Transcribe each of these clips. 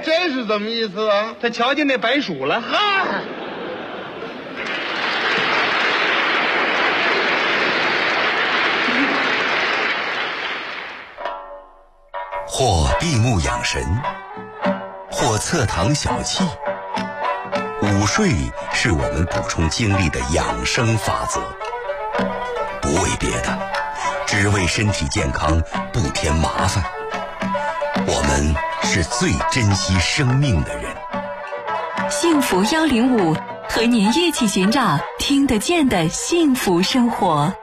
这是怎么意思啊？ 他瞧见那白鼠了。 哈， 或闭目养神，或侧躺小憩。午睡是我们补充精力的养生法则，不为别的，只为身体健康不添麻烦。我们是最珍惜生命的人。 幸福105和您一起寻找听得见的幸福生活。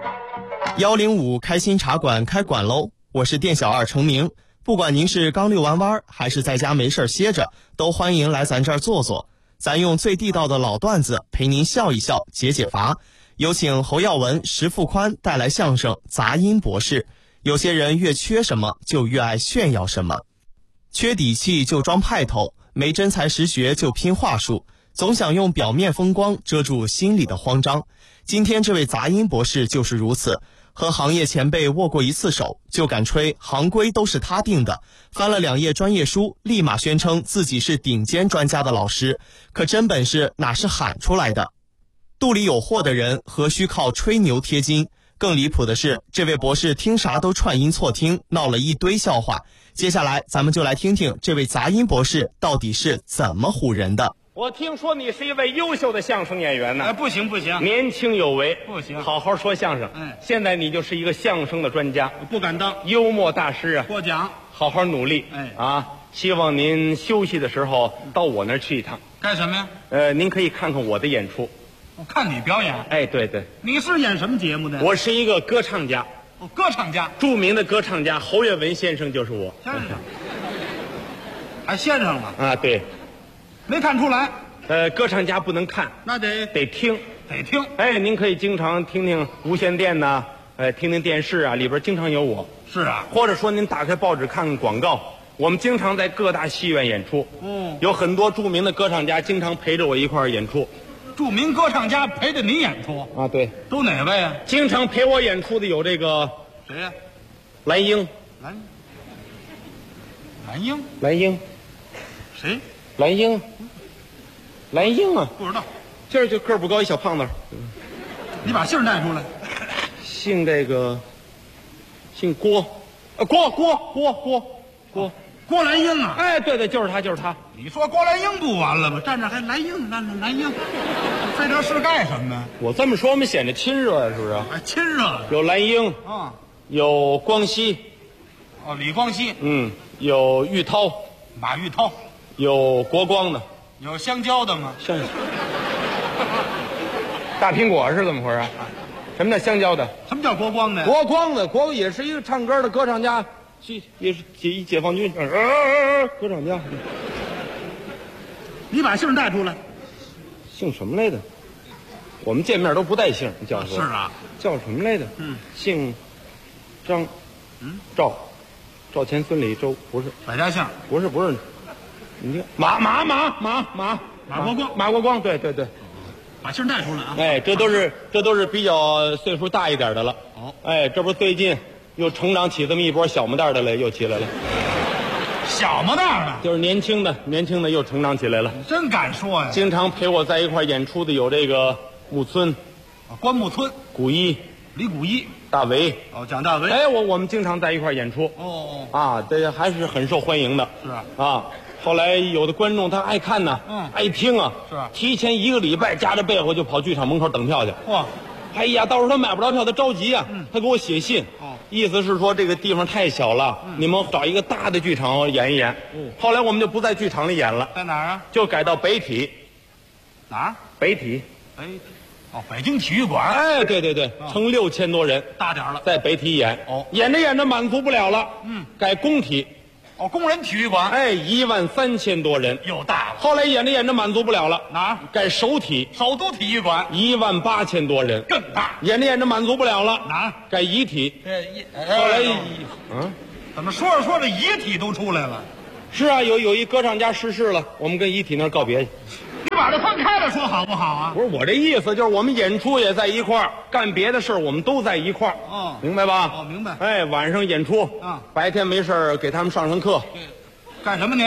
105开心茶馆开馆喽！我是店小二程明。不管您是刚遛完弯还是在家没事歇着，都欢迎来咱这儿坐坐。咱用最地道的老段子陪您笑一笑解解乏。有请侯耀文、石富宽带来相声杂音博士。有些人越缺什么就越爱炫耀什么，缺底气就装派头，没真才实学就拼话术，总想用表面风光遮住心里的慌张。今天这位杂音博士就是如此，和行业前辈握过一次手，就敢吹行规都是他定的，翻了2页专业书，立马宣称自己是顶尖专家的老师，可真本事哪是喊出来的？肚里有货的人何须靠吹牛贴金？更离谱的是，这位博士听啥都串音错听，闹了一堆笑话。接下来咱们就来听听这位杂音博士到底是怎么唬人的。 我听说你是一位优秀的相声演员呢。 不行不行， 年轻有为， 不行好好说相声。现在你就是一个相声的专家， 不敢当， 幽默大师啊， 过奖。 好好努力。希望您休息的时候到我那儿去一趟。 干什么呀？ 您可以看看我的演出。 我看你表演。 哎，对对， 你是演什么节目的？ 我是一个歌唱家。 歌唱家， 著名的歌唱家侯月文先生就是我。 先生，还先生了啊？对， 没看出来。 歌唱家不能看， 那得听。 哎， 您可以经常听听无线电呐，听听电视啊，里边经常有我。 是啊， 或者说您打开报纸看看广告，我们经常在各大戏院演出。有很多著名的歌唱家经常陪着我一块儿演出。 著名歌唱家陪着你演出啊？对， 都哪位啊？ 经常陪我演出的有这个谁呀？ 蓝英。蓝英， 谁？ 蓝英啊？ 不知道。 今儿就个儿不高一小胖子。 你把姓带出来。 姓郭， 郭兰英啊？ 哎，对，就是他。 你说郭兰英不完了吗？站这还蓝英，费这事干什么呀？ 我这么说，我们显得亲热呀，是不是？ 还亲热。 有蓝英啊， 有光熙， 李光熙， 有玉涛， 马玉涛， 有国光的， 有香蕉的吗？ 大苹果是怎么回事？什么叫香蕉的？ 什么叫国光的？ 国光也是一个唱歌的歌唱家，也是解放军歌唱家。 你把姓带出来。 姓什么来着？我们见面都不带姓，你叫是啊？ 叫什么来着？姓张，赵钱孙李周，不是百家姓， 不是，你听马国光，对， 把姓带出来啊！ 哎，这都是比较岁数大一点的了。哎，这不最近又成长起这么一波小模蛋的了，又起来了。 小模蛋的， 就是年轻的又成长起来了。 你真敢说呀！ 经常陪我在一块演出的有这个木村， 关木村、 古一、 李古一、 大为。 蒋大为。 哎，我们经常在一块演出。这还是很受欢迎的。 是啊。后来有的观众他爱看呢，爱听啊， 是提前1个礼拜夹着被窝就跑剧场门口等票去。 哇！ 哎呀，到时候他买不着票，他着急啊，他给我写信，意思是说这个地方太小了，你们找一个大的剧场演一演。后来我们就不在剧场里演了， 在哪儿啊？ 就改到北体。 哪儿？ 北体。 北京体育馆。 哎，对，成6000多人， 大点了， 在北体演。演着满足不了了，改工体。 工人体育馆。 哎，13000多人， 又大了。 后来演着满足不了了， 哪儿？ 改首体。 首都体育馆 18000多人， 更大。 演着满足不了了， 哪儿？ 改遗体。 后来， 怎么说着遗体都出来了？ 是啊，有一歌唱家逝世了，我们跟遗体那儿告别去。 你把这分开了说好不好啊？ 不是我这意思，就是我们演出也在一块儿，干别的事儿我们都在一块儿。明白吧？ 明白。 哎，晚上演出，白天没事儿给他们上课。 干什么你？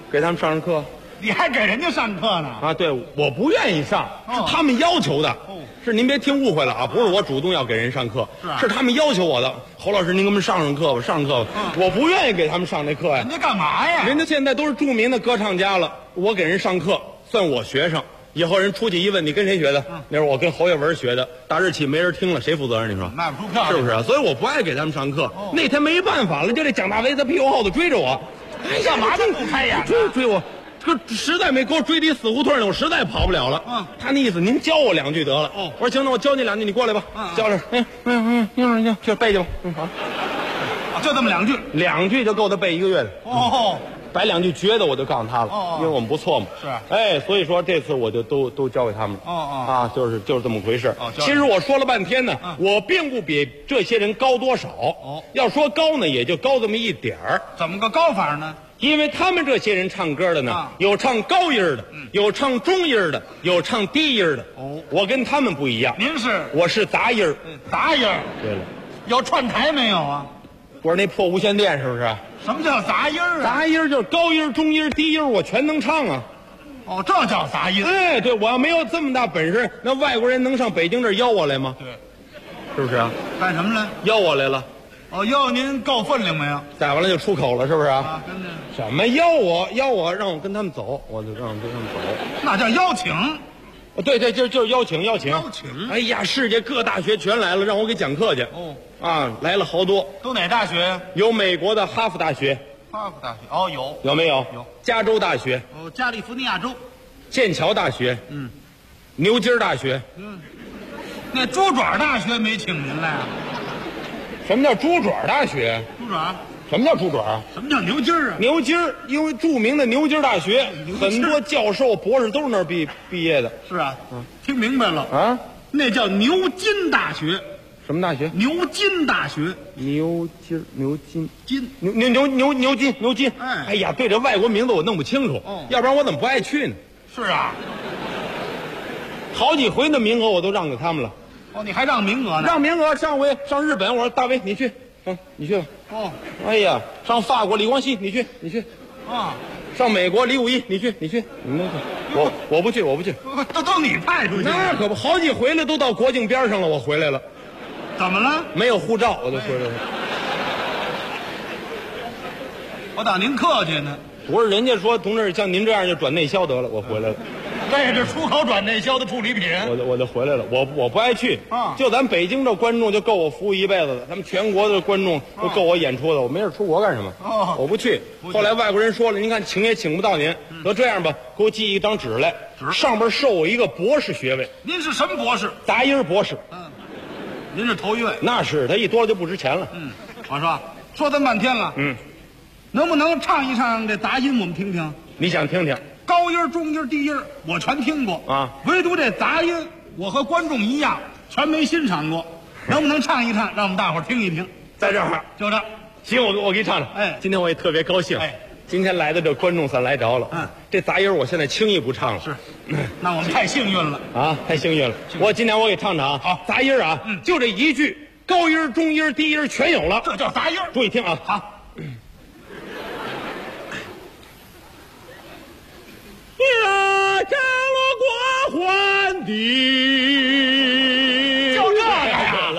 给他们上课。 你还给人家上课呢？ 啊，对，我不愿意上，是他们要求的。是您别听误会了啊，不是我主动要给人上课，是他们要求我的。侯老师，您给我们上课吧，上课吧。我不愿意给他们上那课呀。 人家干嘛呀？ 人家现在都是著名的歌唱家了，我给人上课算我学生。以后人出去一问，你跟谁学的？那是我跟侯耀文学的。大日起没人听了，谁负责任？你说卖不出票， 是不是啊？所以我不爱给他们上课。那天没办法了，就这蒋大为在屁股后头追着我， 干嘛这么不开眼？ 追我。这实在没给我追抵死胡同里，我实在跑不了了。他那意思，您教我2句得了。我说行，那我教你2句，你过来吧。教着，去背去吧。好， 就这么2句 ，2句就够他背1个月的。摆2句绝的，我就告诉他了，因为我们不错嘛。 是， 哎，所以说这次我就都教给他们了。就是这么回事。其实我说了半天呢，我并不比这些人高多少。要说高呢，也就高这么一点儿。 怎么个高法呢？ 因为他们这些人唱歌的呢，有唱高音的，有唱中音的，有唱低音的。我跟他们不一样。 您是？ 我是杂音。 杂音。 对了， 有串台没有啊？ 我是那破无线电，是不是？ 什么叫杂音啊？ 杂音就是高音、中音、低音，我全能唱啊。 这叫杂音。 哎，对，我要没有这么大本事，那外国人能上北京这儿邀我来吗？ 对， 是不是啊？ 干什么呢？ 邀我来了。 要您够分量没有？ 再完了就出口了，是不是啊？跟着什么邀我，让我跟他们走，我就让跟他们走。 那叫邀请。 对，就是邀请。哎呀，世界各大学全来了，让我给讲课去。来了好多。 都哪大学呀？ 有美国的哈佛大学。 哈佛大学有没有？ 有。 加州大学。 加利福尼亚州。 剑桥大学。牛津大学。 那猪爪大学没请您来啊？ 什么叫猪爪大学？ 猪爪？ 什么叫猪爪？ 什么叫牛津啊？ 牛津，因为著名的牛津大学，很多教授、博士都是那儿毕业的。 是啊，听明白了啊？那叫牛津大学。 什么大学？ 牛津大学。 牛津。哎呀，对这外国名字我弄不清楚，要不然我怎么不爱去呢？ 是啊， 好几回那名额我都让给他们了。 你还让名额呢？ 让名额，上回上日本，我说大威你去，你去吧。哎呀，上法国李光羲你去。上美国李武一你去。我不去。 都你派出去？ 那可不，好几回了，都到国境边上了，我回来了。 怎么了？ 没有护照，我就回来了。 我当您客气呢。 不是，人家说同志像您这样就转内销得了，我回来了。 这是出口转内销的处理品。 我就回来了，我不爱去。就咱北京这观众就够我服务一辈子的，他们全国的观众都够我演出的，我没事出国干什么？我不去。后来外国人说了，您看请也请不到您，得这样吧，给我寄一张纸来，上边授我一个博士学位。 您是什么博士？ 杂音博士。 您是头一位。 那是，他一多了就不值钱了。 我说这么半天了，能不能唱一唱这杂音我们听听？ 你想听听？ 高音、中音、低音我全听过啊， 唯独这杂音我和观众一样全没欣赏过。能不能唱一唱，让我们大伙儿听一听？ 在这儿， 就这。 行，我给你唱唱。今天我也特别高兴。今天来的这观众算来着了。这杂音我现在轻易不唱了。 是，那我们太幸运了啊，太幸运了。今天我给唱唱啊。 好， 杂音啊，就这一句，高音、中音、低音全有了， 这叫杂音。 注意听啊。 好。 呀，降落过还的， 就这个呀。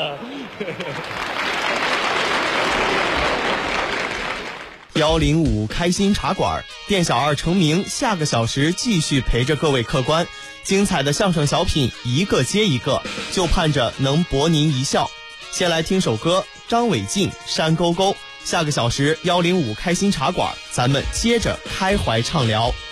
105开心茶馆，店小二成名，下个小时继续陪着各位客官，精彩的相声小品一个接一个，就盼着能博您一笑。先来听首歌，张伟进《山沟沟》。下个小时105开心茶馆，咱们接着开怀畅聊。